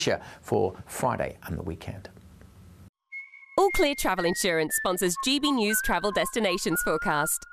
for Friday and the weekend. All Clear Travel Insurance sponsors GB News Travel Destinations Forecast.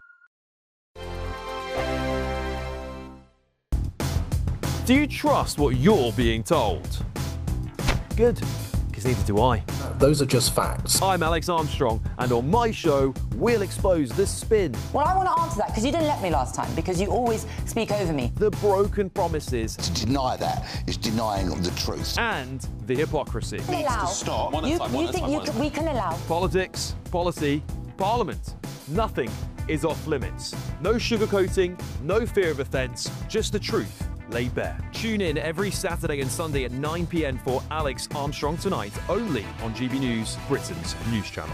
Do you trust what you're being told? Good, because neither do I. Those are just facts. I'm Alex Armstrong, and on my show, we'll expose the spin. Well, I want to answer that because you didn't let me last time, because you always speak over me. The broken promises. To deny that is denying the truth. And the hypocrisy. Needs to stop. You think we can allow? Politics, policy, parliament. Nothing is off limits. No sugarcoating, no fear of offence, just the truth laid bare. Tune in every Saturday and Sunday at 9 p.m. for Alex Armstrong Tonight, only on GB News, Britain's news channel.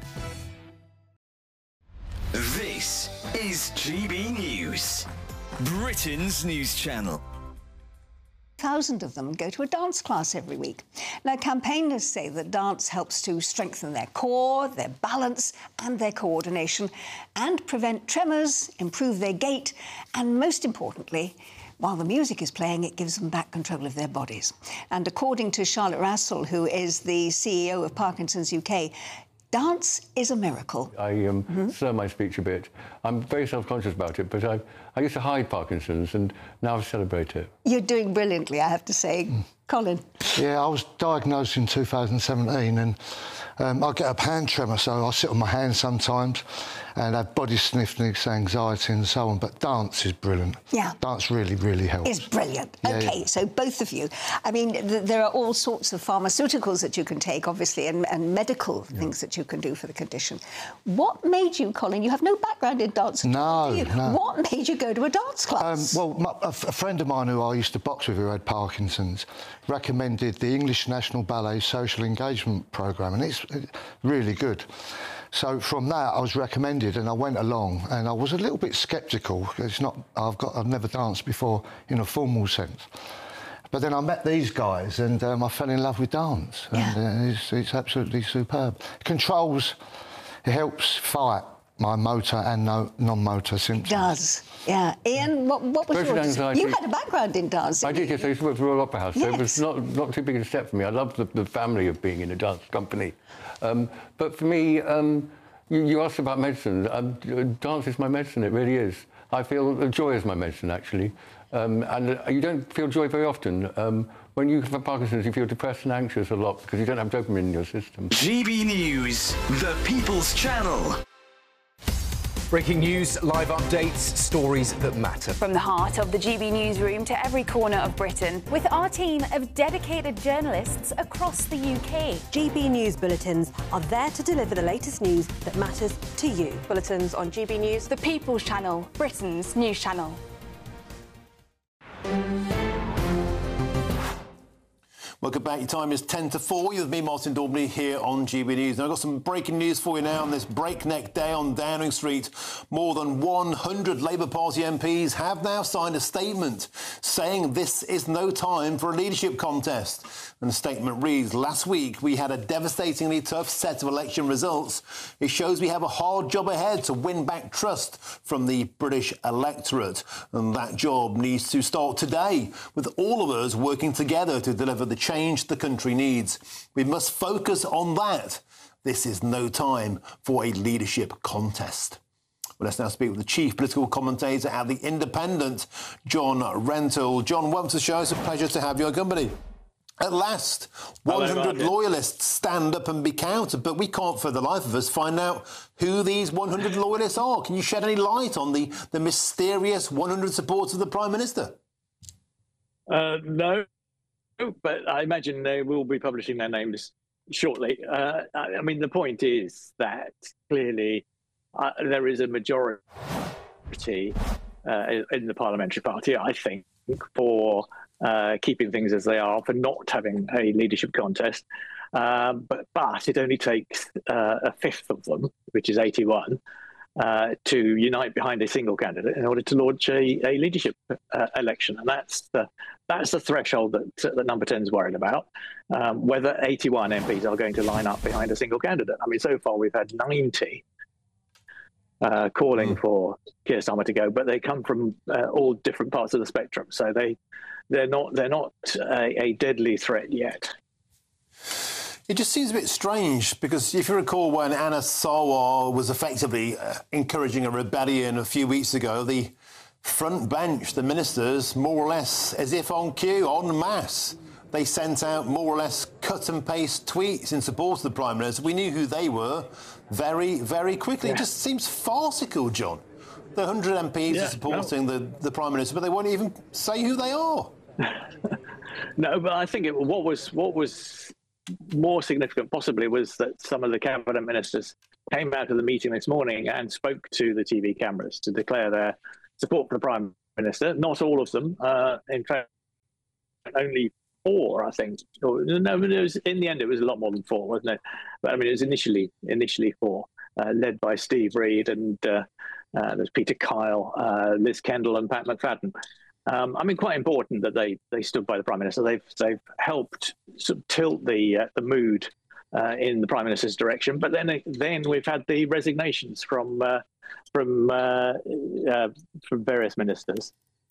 This is GB News, Britain's news channel. Thousands of them go to a dance class every week. Now, campaigners say that dance helps to strengthen their core, their balance and their coordination, and prevent tremors, improve their gait, and most importantly, while the music is playing, it gives them back control of their bodies. And according to Charlotte Rassel, who is the CEO of Parkinson's UK, dance is a miracle. I slur my speech a bit. I'm very self-conscious about it, but I used to hide Parkinson's, and now I celebrate it. You're doing brilliantly, I have to say. Colin? Yeah, I was diagnosed in 2017, and I get a hand tremor, so I sit on my hands sometimes and have body stiffness, anxiety and so on. But dance is brilliant. Yeah. Dance really, really helps. It's brilliant. Yeah, OK, yeah. So both of you. I mean, there are all sorts of pharmaceuticals that you can take, obviously, and medical things that you can do for the condition. What made you, Colin, you have no background in dance at all, do you? No. What made you go to a dance class? Well, a friend of mine who I used to box with, who had Parkinson's, recommended the English National Ballet Social Engagement Programme, and it's really good. So from that, I was recommended, and I went along, and I was a little bit sceptical. It's not, I've never danced before in a formal sense. But then I met these guys, and I fell in love with dance, and it's absolutely superb. It helps fight my motor and non-motor symptoms. It does, yeah. Ian, what was yours? Anxiety. You had a background in dancing. I did, yes. I used to work for Royal Opera House, so it was not too big a step for me. I loved the family of being in a dance company. But for me, you asked about medicine. Dance is my medicine, it really is. I feel joy is my medicine, actually. And you don't feel joy very often. When you have Parkinson's, you feel depressed and anxious a lot because you don't have dopamine in your system. GB News, the People's Channel. Breaking news, live updates, stories that matter. From the heart of the GB newsroom to every corner of Britain, with our team of dedicated journalists across the UK. GB News bulletins are there to deliver the latest news that matters to you. Bulletins on GB News, the People's Channel, Britain's news channel. Welcome back. Your time is 10 to 4. You're with me, Martin Daubney, here on GB News. Now, I've got some breaking news for you now on this breakneck day on Downing Street. More than 100 Labour Party MPs have now signed a statement saying this is no time for a leadership contest. And the statement reads, last week we had a devastatingly tough set of election results. It shows we have a hard job ahead to win back trust from the British electorate. And that job needs to start today, with all of us working together to deliver the change the country needs. We must focus on that. This is no time for a leadership contest. Well, let's now speak with the chief political commentator at The Independent, John Rentoul. John, welcome to the show. It's a pleasure to have your company. At last, 100 loyalists stand up and be counted, but we can't for the life of us find out who these 100 loyalists are. Can you shed any light on the mysterious 100 supporters of the Prime Minister? No, but I imagine they will be publishing their names shortly. I mean, the point is that clearly there is a majority in the Parliamentary Party, I think, for keeping things as they are, for not having a leadership contest. But it only takes a fifth of them, which is 81, to unite behind a single candidate in order to launch a leadership election. And that's the threshold that Number 10 is worried about, whether 81 MPs are going to line up behind a single candidate. I mean, so far we've had 90 calling for Keir Starmer to go, but they come from all different parts of the spectrum. So they're not a deadly threat yet. It just seems a bit strange because if you recall when Anna Sarwar was effectively encouraging a rebellion a few weeks ago, the front bench, the ministers, more or less as if on cue, en masse, they sent out more or less cut and paste tweets in support of the Prime Minister. We knew who they were very, very quickly. Yeah. It just seems farcical, John. The 100 MPs are supporting the Prime Minister, but they won't even say who they are. No, but I think what was more significant possibly was that some of the cabinet ministers came out of the meeting this morning and spoke to the TV cameras to declare their support for the Prime Minister. Not all of them. In fact, only 4, I think. No, it was, in the end, it was a lot more than 4, wasn't it? But I mean, it was initially 4, led by Steve Reed and there's Peter Kyle, Liz Kendall and Pat McFadden. I mean, quite important that they stood by the Prime Minister. They've helped sort of tilt the mood in the Prime Minister's direction. But then we've had the resignations from various ministers.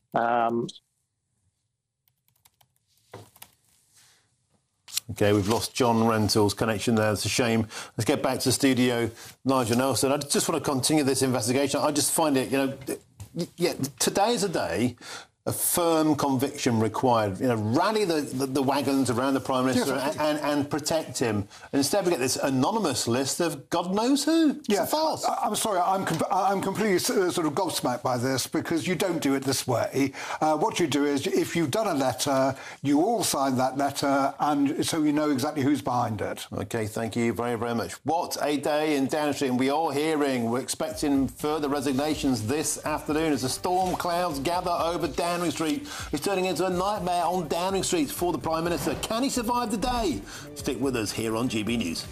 OK, we've lost John Rentall's connection there. It's a shame. Let's get back to the studio. Nigel Nelson, I just want to continue this investigation. I just find it, today is a day a firm conviction required. Rally the wagons around the Prime Minister and protect him. And instead we get this anonymous list of God knows who. It's a farce. I'm sorry, I'm completely sort of gobsmacked by this because you don't do it this way. What you do is, if you've done a letter, you all sign that letter, and so you know exactly who's behind it. OK, thank you very, very much. What a day in Downing Street. And we're expecting further resignations this afternoon as the storm clouds gather over Downing Street. It's turning into a nightmare on Downing Street for the Prime Minister. Can he survive the day? Stick with us here on GB News.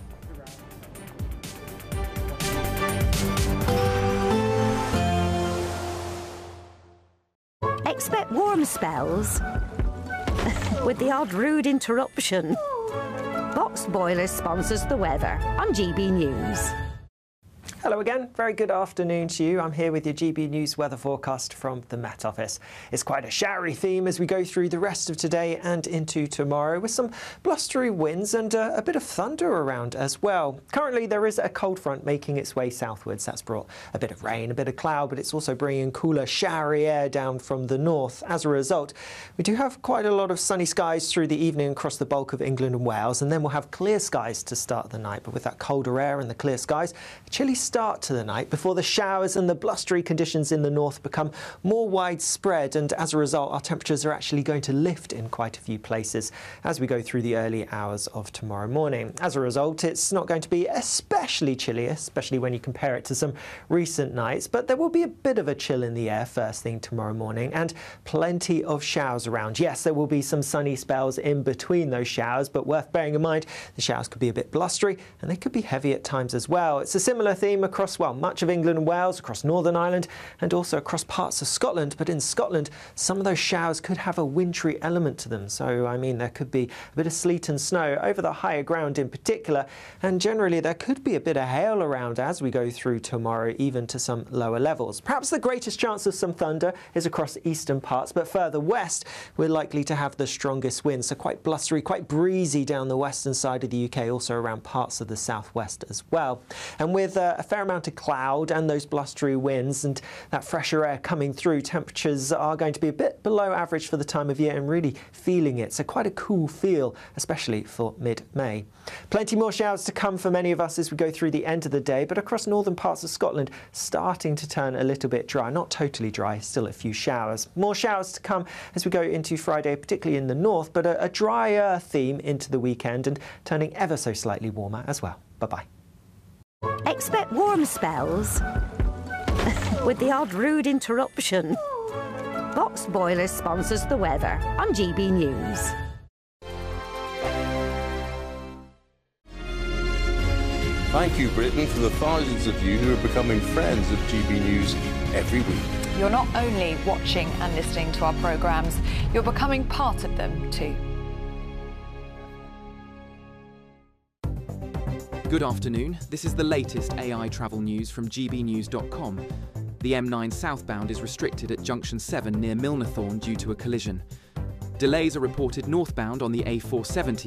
Expect warm spells with the odd rude interruption. Box Boilers sponsors the weather on GB News. Hello again, very good afternoon to you. I'm here with your GB News weather forecast from the Met Office. It's quite a showery theme as we go through the rest of today and into tomorrow, with some blustery winds and a bit of thunder around as well. Currently there is a cold front making its way southwards. That's brought a bit of rain, a bit of cloud, but it's also bringing cooler, showery air down from the north. As a result, we do have quite a lot of sunny skies through the evening across the bulk of England and Wales, and then we'll have clear skies to start the night. But with that colder air and the clear skies, a chilly start to the night before the showers and the blustery conditions in the north become more widespread, and as a result our temperatures are actually going to lift in quite a few places as we go through the early hours of tomorrow morning. As a result, it's not going to be especially chilly, especially when you compare it to some recent nights, but there will be a bit of a chill in the air first thing tomorrow morning and plenty of showers around. Yes, there will be some sunny spells in between those showers, but worth bearing in mind the showers could be a bit blustery and they could be heavy at times as well. It's a similar theme across much of England and Wales, across Northern Ireland and also across parts of Scotland. But in Scotland, some of those showers could have a wintry element to them. So, I mean, there could be a bit of sleet and snow over the higher ground in particular. And generally, there could be a bit of hail around as we go through tomorrow, even to some lower levels. Perhaps the greatest chance of some thunder is across eastern parts, but further west, we're likely to have the strongest winds. So quite blustery, quite breezy down the western side of the UK, also around parts of the southwest as well. And with a fair amount of cloud and those blustery winds and that fresher air coming through, temperatures are going to be a bit below average for the time of year and really feeling it. So quite a cool feel, especially for mid-May. Plenty more showers to come for many of us as we go through the end of the day, but across northern parts of Scotland, starting to turn a little bit dry. Not totally dry, still a few showers. More showers to come as we go into Friday, particularly in the north, but a drier theme into the weekend and turning ever so slightly warmer as well. Bye-bye. Expect warm spells with the odd rude interruption. Box Boilers sponsors the weather on GB News. Thank you, Britain, for the thousands of you who are becoming friends of GB News every week. You're not only watching and listening to our programmes, you're becoming part of them too. Good afternoon. This is the latest AI travel news from gbnews.com. The M9 southbound is restricted at junction 7 near Milnathorne due to a collision. Delays are reported northbound on the A470